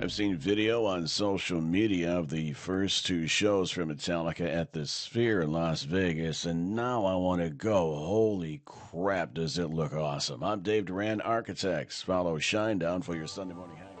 I've seen video on social media of the first two shows from Metallica at the Sphere in Las Vegas, and now I want to go. Holy crap, does it look awesome! I'm Dave Duran, Architects. Follow Shinedown for your Sunday morning.